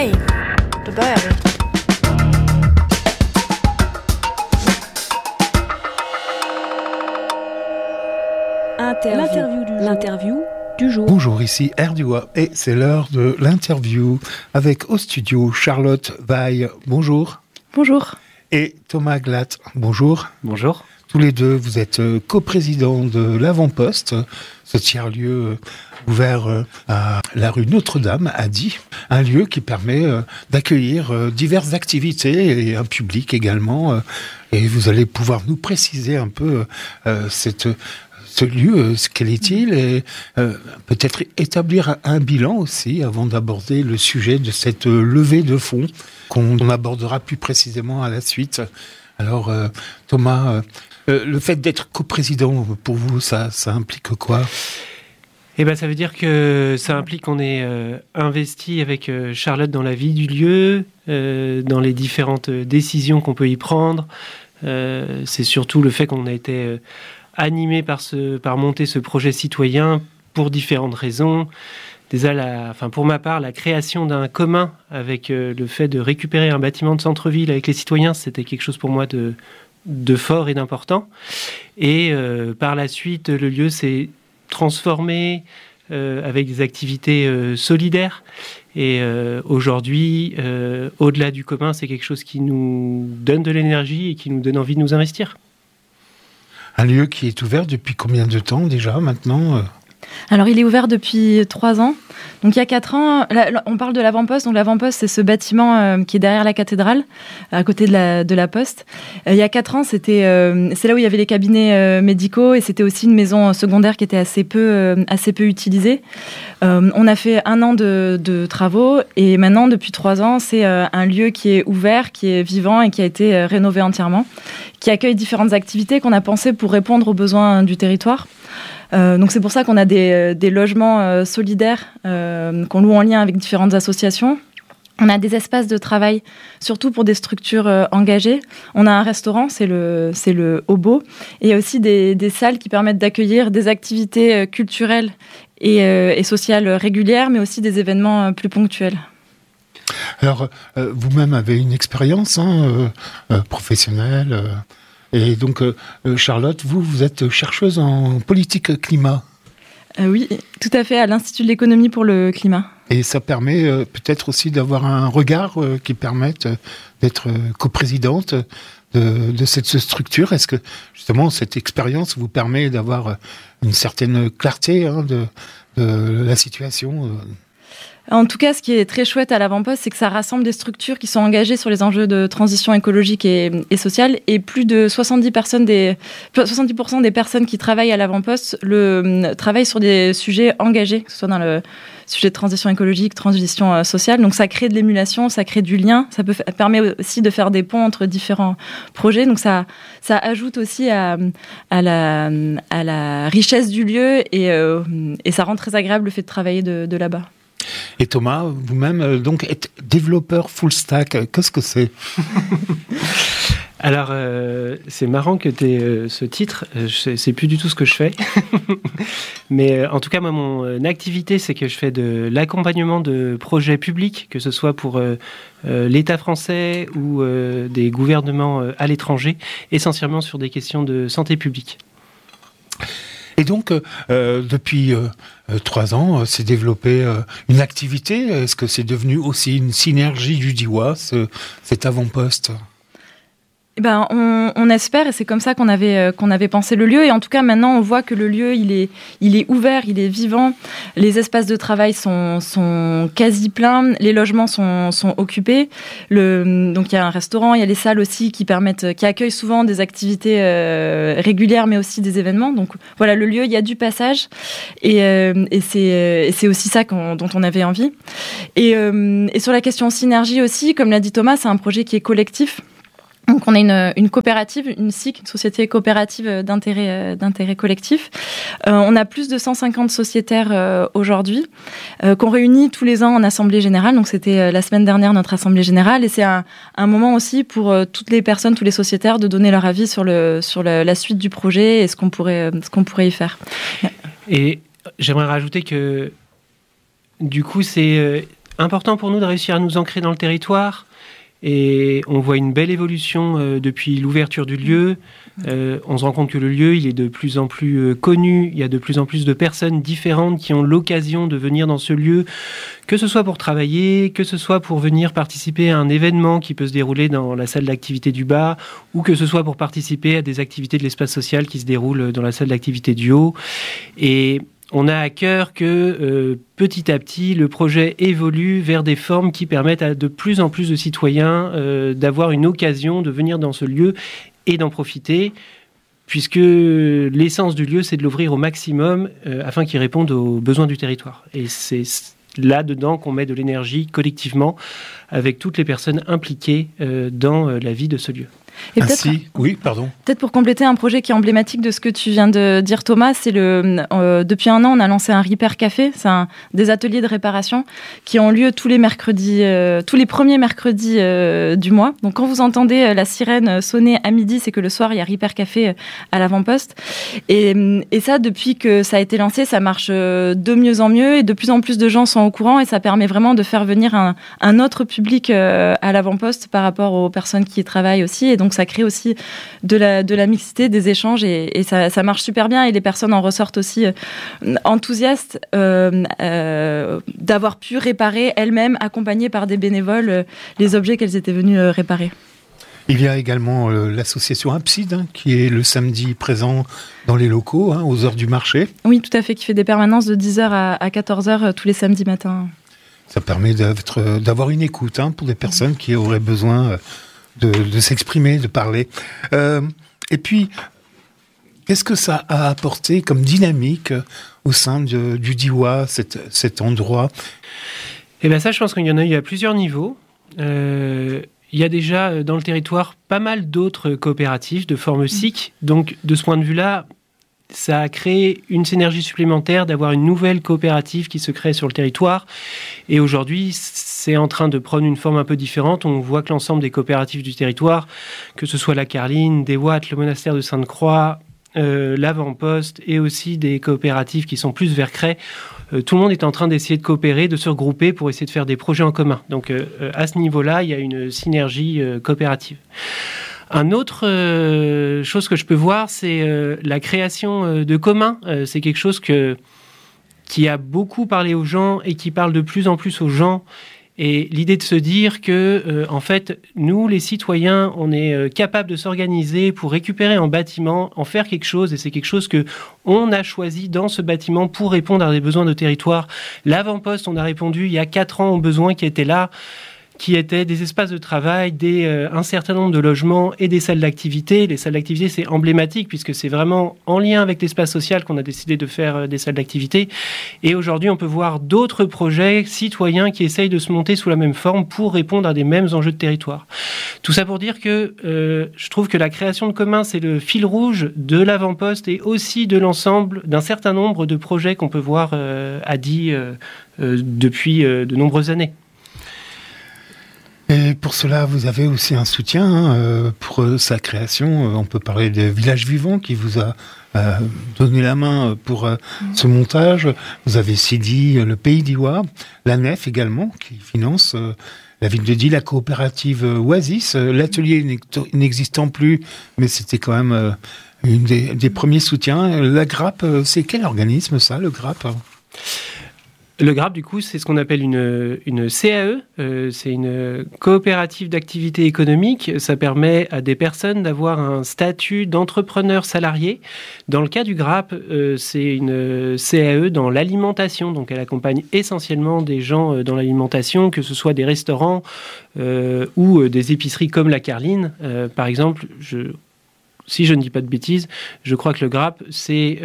Okej, då börjar vi. L'interview du jour. Bonjour, ici Erdua et c'est l'heure de l'interview avec au studio Charlotte Vaille. Bonjour. Bonjour. Et Thomas Glatt. Bonjour. Bonjour. Tous les deux, vous êtes coprésidents de l'Avant-Poste, ce tiers-lieu ouvert à la rue Notre-Dame, à Die, un lieu qui permet d'accueillir diverses activités et un public également. Et vous allez pouvoir nous préciser un peu ce lieu, quel est-il, et peut-être établir un bilan aussi avant d'aborder le sujet de cette levée de fonds qu'on abordera plus précisément à la suite. Alors Thomas, le fait d'être coprésident, pour vous, ça implique quoi ? Eh ben, ça veut dire que ça implique qu'on est investi avec Charlotte dans la vie du lieu, dans les différentes décisions qu'on peut y prendre. C'est surtout le fait qu'on a été animé par monter ce projet citoyen pour différentes raisons. Déjà, pour ma part, la création d'un commun avec le fait de récupérer un bâtiment de centre-ville avec les citoyens, c'était quelque chose pour moi de fort et d'important. Et par la suite, le lieu s'est transformé avec des activités solidaires. Et aujourd'hui, au-delà du commun, c'est quelque chose qui nous donne de l'énergie et qui nous donne envie de nous investir. Un lieu qui est ouvert depuis combien de temps déjà maintenant ? Alors, il est ouvert depuis 3 ans. Donc, il y a 4 ans, on parle de l'Avant-Poste. Donc, l'Avant-Poste, c'est ce bâtiment qui est derrière la cathédrale, à côté de la Poste. Il y a 4 ans, c'est là où il y avait les cabinets médicaux et c'était aussi une maison secondaire qui était assez peu utilisée. On a fait 1 an de travaux et maintenant, depuis 3 ans, c'est un lieu qui est ouvert, qui est vivant et qui a été rénové entièrement, qui accueille différentes activités qu'on a pensées pour répondre aux besoins du territoire. Donc c'est pour ça qu'on a des logements solidaires qu'on loue en lien avec différentes associations. On a des espaces de travail, surtout pour des structures engagées. On a un restaurant, c'est le Hobo, et il y a aussi des salles qui permettent d'accueillir des activités culturelles et sociales régulières, mais aussi des événements plus ponctuels. Alors, vous-même avez une expérience professionnelle. Et donc, Charlotte, vous êtes chercheuse en politique climat. Oui, tout à fait, à l'Institut de l'économie pour le climat. Et ça permet peut-être aussi d'avoir un regard qui permette d'être coprésidente de cette structure. Est-ce que, justement, cette expérience vous permet d'avoir une certaine clarté de la situation En tout cas, ce qui est très chouette à l'Avant-Poste, c'est que ça rassemble des structures qui sont engagées sur les enjeux de transition écologique et sociale. Et plus de 70% des personnes qui travaillent à l'Avant-Poste travaillent sur des sujets engagés, que ce soit dans le sujet de transition écologique, transition sociale. Donc ça crée de l'émulation, ça crée du lien. Ça permet aussi de faire des ponts entre différents projets. Donc ça ajoute aussi à la richesse du lieu et ça rend très agréable le fait de travailler de là-bas. Et Thomas, vous-même, donc, êtes développeur full stack. Qu'est-ce que c'est ? Alors, c'est marrant que tu aies ce titre. C'est plus du tout ce que je fais. Mais en tout cas, moi, mon activité, c'est que je fais de l'accompagnement de projets publics, que ce soit pour l'État français ou des gouvernements à l'étranger, essentiellement sur des questions de santé publique. Et donc, depuis 3 ans, s'est développée une activité. Est-ce que c'est devenu aussi une synergie du Diois, cet avant-poste ? On espère, et c'est comme ça qu'on avait pensé le lieu. Et en tout cas, maintenant, on voit que le lieu, il est ouvert, il est vivant. Les espaces de travail sont quasi pleins. Les logements sont occupés. Donc, il y a un restaurant, il y a les salles aussi qui accueillent souvent des activités régulières, mais aussi des événements. Donc, voilà, le lieu, il y a du passage. Et c'est aussi ça dont on avait envie. Et sur la question synergie aussi, comme l'a dit Thomas, c'est un projet qui est collectif. Donc on a une coopérative, une SIC, une société coopérative d'intérêt collectif. On a plus de 150 sociétaires aujourd'hui qu'on réunit tous les ans en assemblée générale. Donc c'était la semaine dernière notre assemblée générale et c'est un moment aussi pour toutes les personnes, tous les sociétaires de donner leur avis sur la suite du projet et ce qu'on pourrait y faire. Et j'aimerais rajouter que du coup c'est important pour nous de réussir à nous ancrer dans le territoire. Et on voit une belle évolution depuis l'ouverture du lieu. On se rend compte que le lieu, il est de plus en plus connu. Il y a de plus en plus de personnes différentes qui ont l'occasion de venir dans ce lieu, que ce soit pour travailler, que ce soit pour venir participer à un événement qui peut se dérouler dans la salle d'activité du bas, ou que ce soit pour participer à des activités de l'espace social qui se déroulent dans la salle d'activité du haut. Et on a à cœur que petit à petit, le projet évolue vers des formes qui permettent à de plus en plus de citoyens d'avoir une occasion de venir dans ce lieu et d'en profiter, puisque l'essence du lieu, c'est de l'ouvrir au maximum afin qu'il réponde aux besoins du territoire. Et c'est là-dedans qu'on met de l'énergie collectivement avec toutes les personnes impliquées dans la vie de ce lieu. Et peut-être pour compléter un projet qui est emblématique de ce que tu viens de dire, Thomas, c'est depuis un an, on a lancé un Repair Café. C'est des ateliers de réparation qui ont lieu tous les premiers mercredis du mois. Donc quand vous entendez la sirène sonner à midi, c'est que le soir, il y a Repair Café à l'avant-poste. Et ça, depuis que ça a été lancé, ça marche de mieux en mieux et de plus en plus de gens sont au courant et ça permet vraiment de faire venir un autre public à l'avant-poste par rapport aux personnes qui y travaillent aussi. Et donc ça crée aussi de la mixité, des échanges et ça marche super bien et les personnes en ressortent aussi enthousiastes d'avoir pu réparer elles-mêmes, accompagnées par des bénévoles, les objets qu'elles étaient venues réparer. Il y a également l'association Abside qui est le samedi présent dans les locaux, aux heures du marché. Oui, tout à fait, qui fait des permanences de 10h à 14h tous les samedis matins. Ça permet d'avoir une écoute pour des personnes qui auraient besoin de s'exprimer, de parler. Et puis, qu'est-ce que ça a apporté comme dynamique au sein du Diois, cet endroit ? Eh bien ça, je pense qu'il y en a eu à plusieurs niveaux. Il y a déjà dans le territoire pas mal d'autres coopératives de forme SIC. Donc, de ce point de vue-là, ça a créé une synergie supplémentaire d'avoir une nouvelle coopérative qui se crée sur le territoire. Et aujourd'hui, c'est en train de prendre une forme un peu différente. On voit que l'ensemble des coopératives du territoire, que ce soit la Carline, des Watts, le monastère de Sainte-Croix, l'Avant-Poste et aussi des coopératives qui sont plus vers Cray, tout le monde est en train d'essayer de coopérer, de se regrouper pour essayer de faire des projets en commun. Donc à ce niveau-là, il y a une synergie coopérative. Un autre chose que je peux voir, c'est la création de communs. C'est quelque chose qui a beaucoup parlé aux gens et qui parle de plus en plus aux gens. Et l'idée de se dire que, en fait, nous, les citoyens, on est capable de s'organiser pour récupérer un bâtiment, en faire quelque chose, et c'est quelque chose que on a choisi dans ce bâtiment pour répondre à des besoins de territoire. L'avant-poste, on a répondu il y a 4 ans aux besoins qui étaient là, qui étaient des espaces de travail, un certain nombre de logements et des salles d'activité. Les salles d'activité, c'est emblématique puisque c'est vraiment en lien avec l'espace social qu'on a décidé de faire des salles d'activité. Et aujourd'hui, on peut voir d'autres projets citoyens qui essayent de se monter sous la même forme pour répondre à des mêmes enjeux de territoire. Tout ça pour dire que je trouve que la création de communs, c'est le fil rouge de l'avant-poste et aussi de l'ensemble d'un certain nombre de projets qu'on peut voir à Die depuis de nombreuses années. Et pour cela, vous avez aussi un soutien pour sa création. On peut parler des Villages Vivants qui vous a donné la main pour ce montage. Vous avez Sidi, le Pays d'Iwa, la Nef également qui finance la ville de Die, la coopérative Oasis, l'atelier n'existant plus, mais c'était quand même une des premiers soutiens. La Grappe, c'est quel organisme ça, le Grappe ? Le GRAP, du coup, c'est ce qu'on appelle une CAE, c'est une coopérative d'activité économique. Ça permet à des personnes d'avoir un statut d'entrepreneur salarié. Dans le cas du GRAP, c'est une CAE dans l'alimentation. Donc, elle accompagne essentiellement des gens dans l'alimentation, que ce soit des restaurants ou des épiceries comme la Carline. Par exemple, si je ne dis pas de bêtises, je crois que le GRAP, c'est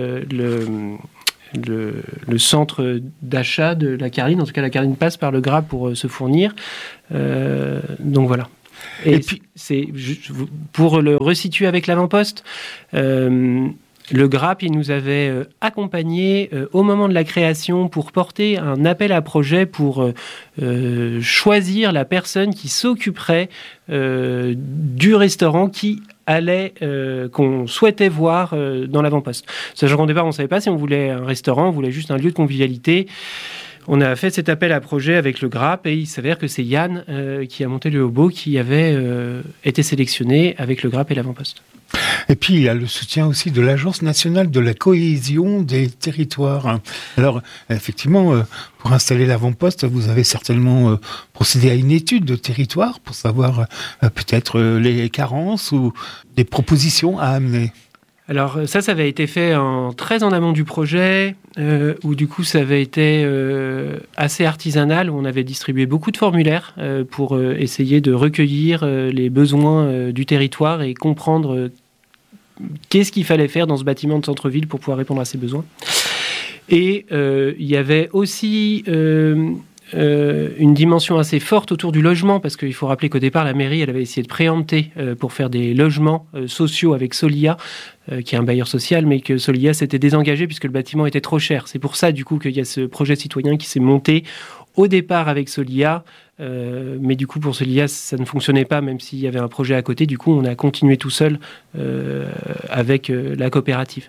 le centre d'achat de la Carline. En tout cas, la Carline passe par le GRAP pour se fournir. Donc voilà. Et puis, pour le resituer avec l'avant-poste, le GRAP, il nous avait accompagnés au moment de la création pour porter un appel à projet pour choisir la personne qui s'occuperait du restaurant qu'on souhaitait voir dans l'avant-poste. Sachant qu'au départ, on ne savait pas si on voulait un restaurant, on voulait juste un lieu de convivialité. On a fait cet appel à projet avec le GRAP et il s'avère que c'est Yann qui a monté le Hobo qui avait été sélectionné avec le GRAP et l'Avant-Poste. Et puis, il y a le soutien aussi de l'Agence nationale de la cohésion des territoires. Alors, effectivement, pour installer l'avant-poste, vous avez certainement procédé à une étude de territoire pour savoir peut-être les carences ou des propositions à amener. Alors ça avait été fait très en amont du projet, où du coup ça avait été assez artisanal, où on avait distribué beaucoup de formulaires pour essayer de recueillir les besoins du territoire et comprendre qu'est-ce qu'il fallait faire dans ce bâtiment de centre-ville pour pouvoir répondre à ces besoins. Et il y avait aussi une dimension assez forte autour du logement, parce qu'il faut rappeler qu'au départ, la mairie, elle avait essayé de préempter pour faire des logements sociaux avec Solia, qui est un bailleur social, mais que Solia s'était désengagé puisque le bâtiment était trop cher. C'est pour ça, du coup, qu'il y a ce projet citoyen qui s'est monté au départ avec Solia, mais du coup, pour Solia, ça ne fonctionnait pas, même s'il y avait un projet à côté. Du coup, on a continué tout seul avec la coopérative.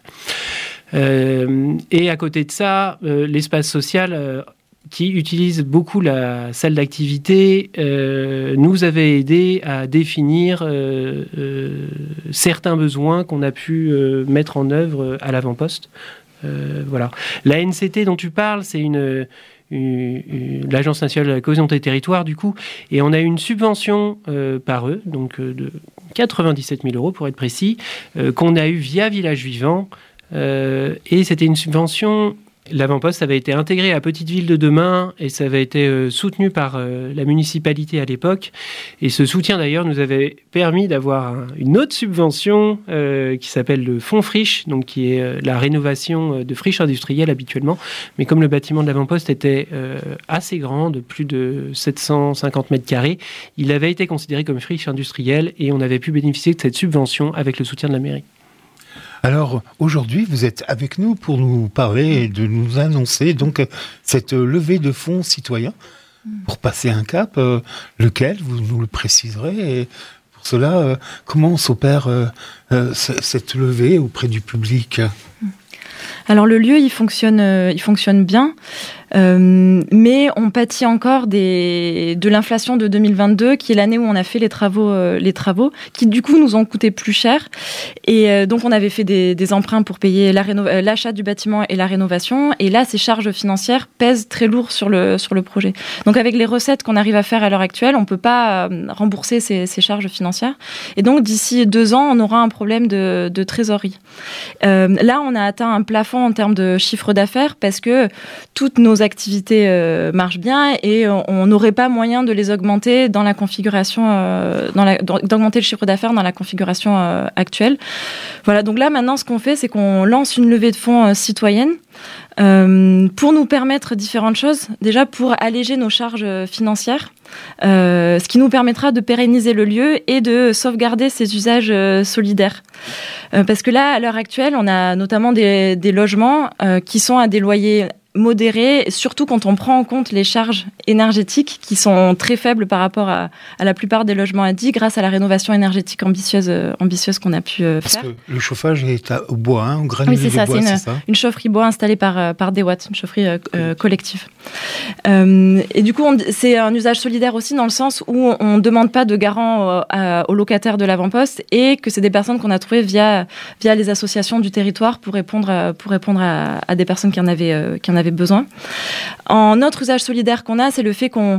Et à côté de ça, l'espace social... qui utilise beaucoup la salle d'activité, nous avait aidé à définir certains besoins qu'on a pu mettre en œuvre à l'avant-poste. Voilà. La NCT dont tu parles, c'est l'Agence nationale de la cohésion des territoires, du coup, et on a eu une subvention par eux, donc de 97 000 € pour être précis, qu'on a eu via Village Vivant, et c'était une subvention... L'avant-poste avait été intégré à Petite Ville de Demain et ça avait été soutenu par la municipalité à l'époque. Et ce soutien d'ailleurs nous avait permis d'avoir une autre subvention qui s'appelle le Fonds Friche, donc qui est la rénovation de friches industrielles habituellement. Mais comme le bâtiment de l'avant-poste était assez grand, de plus de 750 mètres carrés, il avait été considéré comme friche industrielle et on avait pu bénéficier de cette subvention avec le soutien de la mairie. Alors, aujourd'hui, vous êtes avec nous pour nous parler et de nous annoncer donc cette levée de fonds citoyens pour passer un cap, lequel, vous nous le préciserez. Et pour cela, comment s'opère cette levée auprès du public ? Alors, le lieu, il fonctionne bien. Mais on pâtit encore de l'inflation de 2022, qui est l'année où on a fait les travaux, qui du coup nous ont coûté plus cher. Et donc on avait fait des emprunts pour payer l'achat du bâtiment et la rénovation. Et là, ces charges financières pèsent très lourd sur le projet. Donc avec les recettes qu'on arrive à faire à l'heure actuelle, on peut pas rembourser ces charges financières. Et donc d'ici 2 ans, on aura un problème de trésorerie. Là, on a atteint un plafond en termes de chiffre d'affaires parce que toutes nos activités marchent bien et on n'aurait pas moyen de les augmenter dans la configuration, d'augmenter le chiffre d'affaires dans la configuration actuelle. Voilà, donc là maintenant ce qu'on fait, c'est qu'on lance une levée de fonds citoyenne pour nous permettre différentes choses. Déjà pour alléger nos charges financières, ce qui nous permettra de pérenniser le lieu et de sauvegarder ses usages solidaires. Parce que là, à l'heure actuelle, on a notamment des logements qui sont à des loyers modéré, surtout quand on prend en compte les charges énergétiques qui sont très faibles par rapport à la plupart des logements ADI grâce à la rénovation énergétique ambitieuse qu'on a pu faire. Parce que le chauffage est au bois, au granulé de bois, c'est ça ? Une chaufferie bois installée par Dewatt, une chaufferie collective. Et du coup, c'est un usage solidaire aussi dans le sens où on ne demande pas de garant aux locataires de l'avant-poste et que c'est des personnes qu'on a trouvées via les associations du territoire pour répondre à des personnes qui en avaient besoin. Un autre usage solidaire qu'on a, c'est le fait qu'on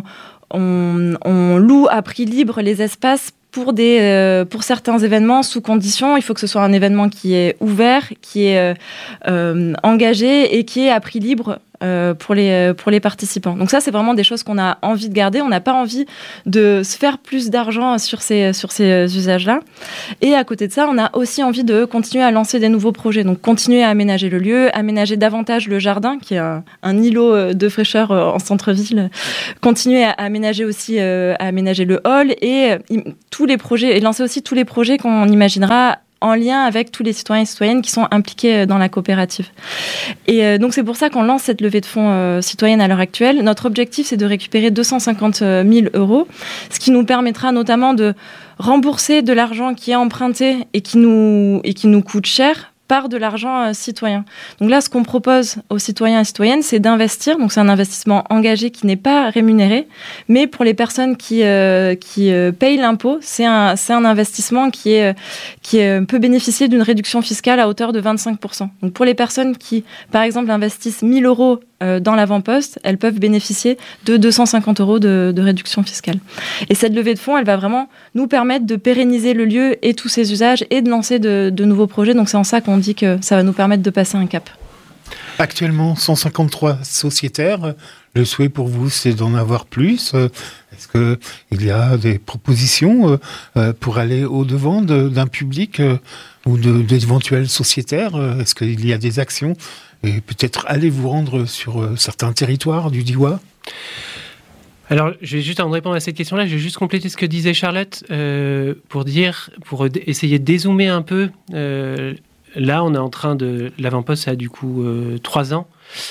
loue à prix libre les espaces pour certains événements sous condition. Il faut que ce soit un événement qui est ouvert, qui est engagé et qui est à prix libre pour les participants. Donc ça, c'est vraiment des choses qu'on a envie de garder. On n'a pas envie de se faire plus d'argent sur ces usages-là. Et à côté de ça, on a aussi envie de continuer à lancer des nouveaux projets. Donc continuer à aménager le lieu, aménager davantage le jardin, qui est un îlot de fraîcheur en centre-ville. Continuer à aménager aussi le hall et tous les projets, et lancer aussi tous les projets qu'on imaginera en lien avec tous les citoyens et citoyennes qui sont impliqués dans la coopérative. Et donc c'est pour ça qu'on lance cette levée de fonds citoyenne à l'heure actuelle. Notre objectif, c'est de récupérer 250 000 €, ce qui nous permettra notamment de rembourser de l'argent qui est emprunté et qui nous coûte cher par de l'argent citoyen. Donc là, ce qu'on propose aux citoyens et citoyennes, c'est d'investir. Donc c'est un investissement engagé qui n'est pas rémunéré, mais pour les personnes qui payent l'impôt, c'est un investissement qui peut bénéficier d'une réduction fiscale à hauteur de 25%. Donc pour les personnes qui, par exemple, investissent 1 000 euros dans l'avant-poste, elles peuvent bénéficier de 250 euros de réduction fiscale. Et cette levée de fonds, elle va vraiment nous permettre de pérenniser le lieu et tous ses usages et de lancer de nouveaux projets. Donc c'est en ça qu'on dit que ça va nous permettre de passer un cap. Actuellement, 153 sociétaires. Le souhait pour vous, c'est d'en avoir plus. Est-ce qu'il y a des propositions pour aller au-devant d'un public ou d'éventuels sociétaires? Est-ce qu'il y a des actions? Et peut-être aller vous rendre sur certains territoires du Diois? Alors, avant de répondre à cette question-là, je vais juste compléter ce que disait Charlotte pour essayer de dézoomer un peu. Là, on est en train de... L'avant-poste, ça a du coup 3 ans.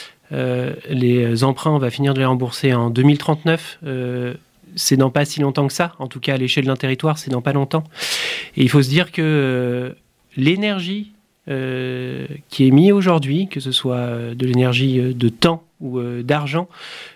Les emprunts, on va finir de les rembourser en 2039. C'est dans pas si longtemps que ça. En tout cas, à l'échelle d'un territoire, c'est dans pas longtemps. Et il faut se dire que l'énergie qui est mise aujourd'hui, que ce soit de l'énergie de temps ou d'argent,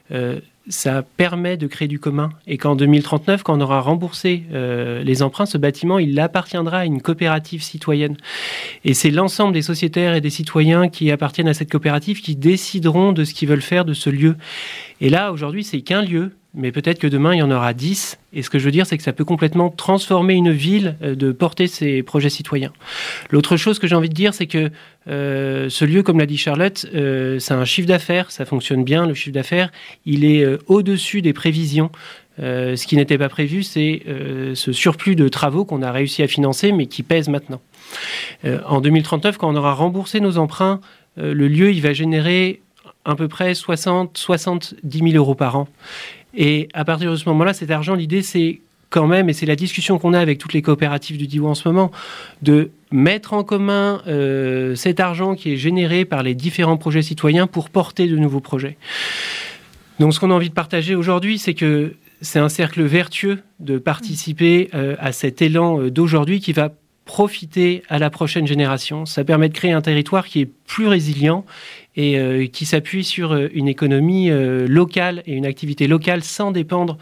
ça permet de créer du commun. Et qu'en 2039, quand on aura remboursé les emprunts, ce bâtiment, il appartiendra à une coopérative citoyenne. Et c'est l'ensemble des sociétaires et des citoyens qui appartiennent à cette coopérative qui décideront de ce qu'ils veulent faire de ce lieu. Et là, aujourd'hui, c'est qu'un lieu, mais peut-être que demain, il y en aura 10. Et ce que je veux dire, c'est que ça peut complètement transformer une ville de porter ces projets citoyens. L'autre chose que j'ai envie de dire, c'est que ce lieu, comme l'a dit Charlotte, c'est un chiffre d'affaires, ça fonctionne bien, le chiffre d'affaires, il est au-dessus des prévisions. Ce qui n'était pas prévu, c'est ce surplus de travaux qu'on a réussi à financer, mais qui pèse maintenant. En 2039, quand on aura remboursé nos emprunts, le lieu, il va générer à peu près 70 000 euros par an. Et à partir de ce moment-là, cet argent, l'idée, c'est quand même, et c'est la discussion qu'on a avec toutes les coopératives du Diois en ce moment, de mettre en commun cet argent qui est généré par les différents projets citoyens pour porter de nouveaux projets. Donc ce qu'on a envie de partager aujourd'hui, c'est que c'est un cercle vertueux de participer à cet élan d'aujourd'hui qui va profiter à la prochaine génération. Ça permet de créer un territoire qui est plus résilient et qui s'appuie sur une économie locale et une activité locale sans dépendre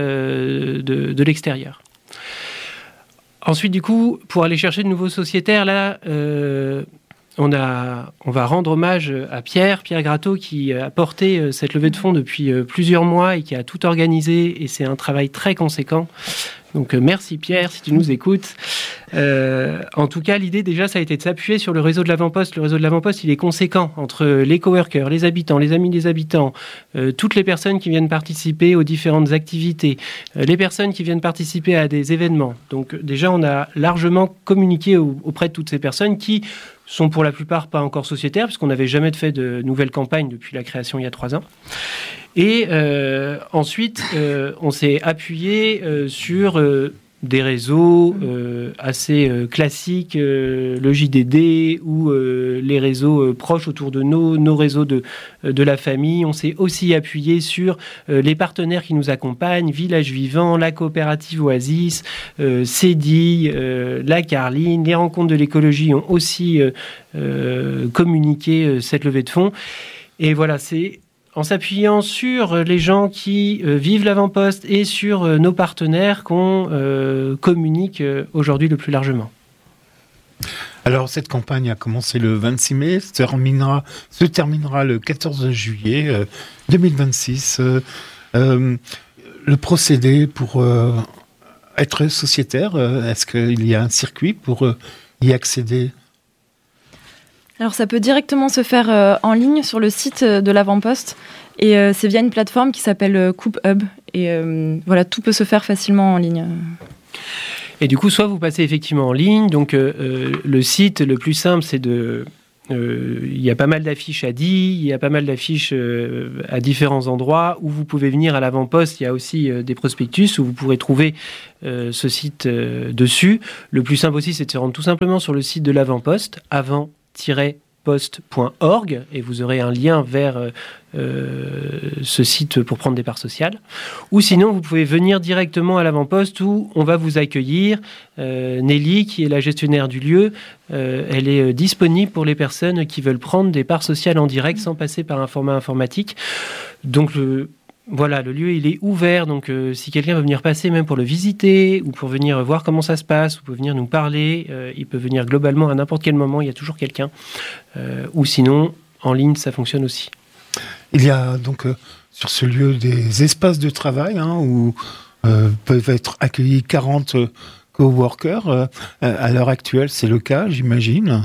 de l'extérieur. Ensuite, du coup, pour aller chercher de nouveaux sociétaires, là, on va rendre hommage à Pierre Gratteau, qui a porté cette levée de fonds depuis plusieurs mois et qui a tout organisé, et c'est un travail très conséquent. Donc merci Pierre, si tu nous écoutes. En tout cas, l'idée déjà, ça a été de s'appuyer sur le réseau de l'Avant-Poste. Le réseau de l'Avant-Poste, il est conséquent entre les coworkers, les habitants, les amis des habitants, toutes les personnes qui viennent participer aux différentes activités, les personnes qui viennent participer à des événements. Donc déjà, on a largement communiqué auprès de toutes ces personnes qui sont pour la plupart pas encore sociétaires, puisqu'on n'avait jamais fait de nouvelle campagne depuis la création il y a 3 ans. Et ensuite, on s'est appuyé sur des réseaux assez classiques, le JDD ou les réseaux proches autour de nos réseaux de la famille. On s'est aussi appuyé sur les partenaires qui nous accompagnent, Village Vivant, la coopérative Oasis, CEDI, la Carline. Les rencontres de l'écologie ont aussi communiqué cette levée de fonds. Et voilà, c'est en s'appuyant sur les gens qui vivent l'avant-poste et sur nos partenaires qu'on communique aujourd'hui le plus largement. Alors, cette campagne a commencé le 26 mai, se terminera le 14 juillet 2026. Le procédé pour être sociétaire, est-ce qu'il y a un circuit pour y accéder ? Alors ça peut directement se faire en ligne sur le site de l'Avant-Poste et c'est via une plateforme qui s'appelle Coupe Hub et voilà, tout peut se faire facilement en ligne. Et du coup, soit vous passez effectivement en ligne, donc le site le plus simple c'est il y a pas mal d'affiches à Die, il y a pas mal d'affiches à différents endroits où vous pouvez venir à l'Avant-Poste. Il y a aussi des prospectus où vous pourrez trouver ce site dessus. Le plus simple aussi, c'est de se rendre tout simplement sur le site de l'Avant-Poste, avant-poste.fr. l'avantposte.org et vous aurez un lien vers ce site pour prendre des parts sociales. Ou sinon, vous pouvez venir directement à l'avant-poste où on va vous accueillir. Nelly, qui est la gestionnaire du lieu, elle est disponible pour les personnes qui veulent prendre des parts sociales en direct sans passer par un format informatique. Donc, le lieu, il est ouvert. Donc, si quelqu'un veut venir passer, même pour le visiter ou pour venir voir comment ça se passe, ou pour venir nous parler, il peut venir globalement à n'importe quel moment. Il y a toujours quelqu'un. Ou sinon, en ligne, ça fonctionne aussi. Il y a donc sur ce lieu des espaces de travail où peuvent être accueillis 40 coworkers. À l'heure actuelle, c'est le cas, j'imagine.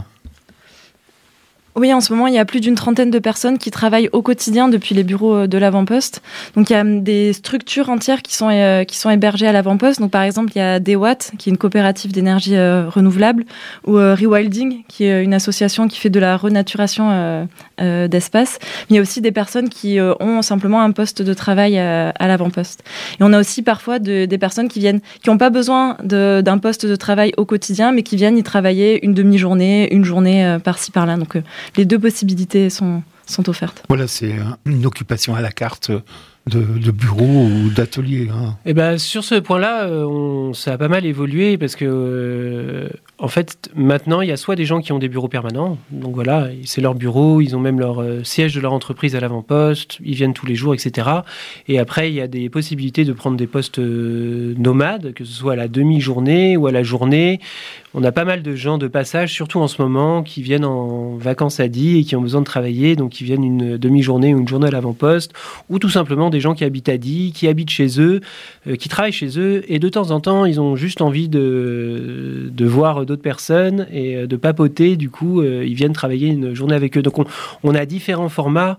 Oui, en ce moment, il y a plus d'une trentaine de personnes qui travaillent au quotidien depuis les bureaux de l'avant-poste. Donc, il y a des structures entières qui sont hébergées à l'avant-poste. Donc, par exemple, il y a Dewatt, qui est une coopérative d'énergie renouvelable, ou Rewilding, qui est une association qui fait de la renaturation d'espace. Mais il y a aussi des personnes qui ont simplement un poste de travail à l'avant-poste. Et on a aussi parfois des personnes qui n'ont pas besoin d'un poste de travail au quotidien, mais qui viennent y travailler une demi-journée, une journée par-ci, par-là. Donc, les deux possibilités sont offertes. Voilà, c'est une occupation à la carte de bureau ou d'atelier. Et sur ce point-là, ça a pas mal évolué parce que, en fait, maintenant, il y a soit des gens qui ont des bureaux permanents, donc voilà, c'est leur bureau, ils ont même leur siège de leur entreprise à l'avant-poste, ils viennent tous les jours, etc. Et après, il y a des possibilités de prendre des postes nomades, que ce soit à la demi-journée ou à la journée. On a pas mal de gens de passage, surtout en ce moment, qui viennent en vacances à Die et qui ont besoin de travailler, donc qui viennent une demi-journée ou une journée à l'avant-poste, ou tout simplement des gens qui habitent à Die, qui habitent chez eux, qui travaillent chez eux, et de temps en temps, ils ont juste envie de voir d'autres personnes et de papoter. Du coup, ils viennent travailler une journée avec eux. Donc, on a différents formats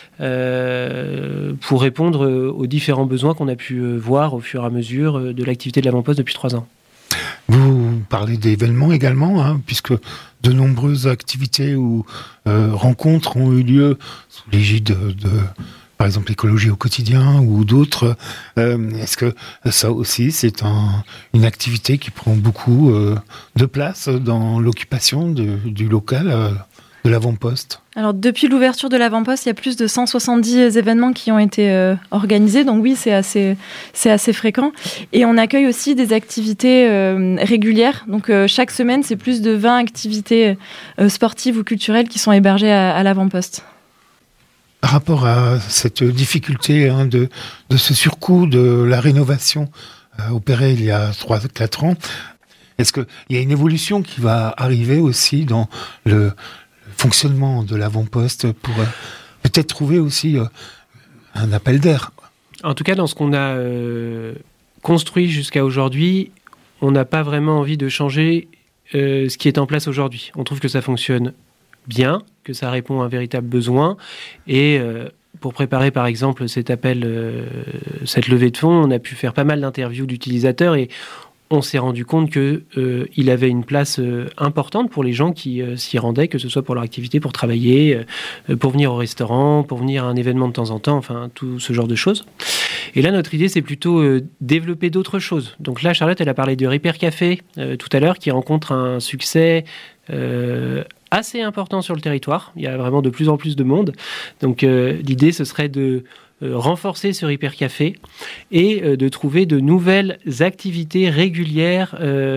pour répondre aux différents besoins qu'on a pu voir au fur et à mesure de l'activité de l'avant-poste depuis 3 ans. Vous parlez d'événements également, puisque de nombreuses activités ou rencontres ont eu lieu sous l'égide de par exemple l'écologie au quotidien ou d'autres. Est-ce que ça aussi, c'est une activité qui prend beaucoup de place dans l'occupation du local de l'avant-poste ? Alors, depuis l'ouverture de l'avant-poste, il y a plus de 170 événements qui ont été organisés. Donc oui, c'est assez fréquent. Et on accueille aussi des activités régulières. Donc chaque semaine, c'est plus de 20 activités sportives ou culturelles qui sont hébergées à l'avant-poste. Par rapport à cette difficulté de ce surcoût de la rénovation opérée il y a 3-4 ans, est-ce qu'il y a une évolution qui va arriver aussi dans le fonctionnement de l'avant-poste pour peut-être trouver aussi un appel d'air? En tout cas, dans ce qu'on a construit jusqu'à aujourd'hui, on n'a pas vraiment envie de changer ce qui est en place aujourd'hui. On trouve que ça fonctionne bien, que ça répond à un véritable besoin. Et pour préparer, par exemple, cet appel, cette levée de fonds, on a pu faire pas mal d'interviews d'utilisateurs et on s'est rendu compte qu'il avait une place importante pour les gens qui s'y rendaient, que ce soit pour leur activité, pour travailler, pour venir au restaurant, pour venir à un événement de temps en temps, enfin, tout ce genre de choses. Et là, notre idée, c'est plutôt développer d'autres choses. Donc là, Charlotte, elle a parlé de Repair Café tout à l'heure, qui rencontre un succès assez important sur le territoire. Il y a vraiment de plus en plus de monde. Donc l'idée, ce serait de renforcer ce Repair Café et de trouver de nouvelles activités régulières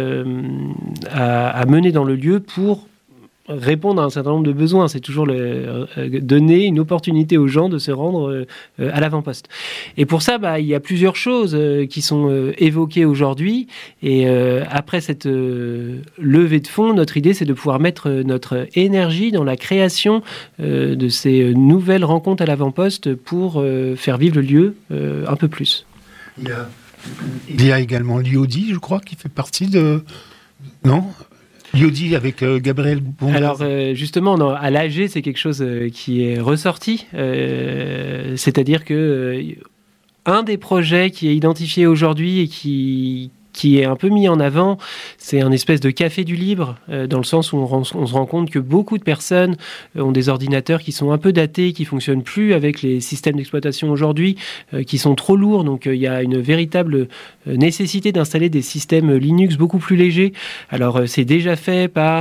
à mener dans le lieu pour répondre à un certain nombre de besoins. C'est toujours donner une opportunité aux gens de se rendre à l'avant-poste. Et pour ça, il y a plusieurs choses qui sont évoquées aujourd'hui. Et après cette levée de fonds, notre idée, c'est de pouvoir mettre notre énergie dans la création de ces nouvelles rencontres à l'avant-poste pour faire vivre le lieu un peu plus. Il y a également l'IODI, je crois, qui fait partie de... Non ? L'IODI avec Gabriel Bon. Alors justement, à l'AG, c'est quelque chose qui est ressorti. C'est-à-dire que un des projets qui est identifié aujourd'hui et qui est un peu mis en avant, c'est un espèce de café du libre, dans le sens où on se rend compte que beaucoup de personnes ont des ordinateurs qui sont un peu datés, qui ne fonctionnent plus avec les systèmes d'exploitation aujourd'hui, qui sont trop lourds. Donc il y a une véritable nécessité d'installer des systèmes Linux beaucoup plus légers. Alors c'est déjà fait par